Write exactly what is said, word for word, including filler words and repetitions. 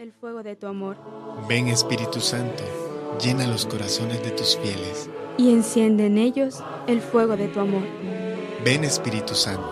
el fuego de tu amor. Ven Espíritu Santo, llena los corazones de tus fieles y enciende en ellos el fuego de tu amor. Ven Espíritu Santo,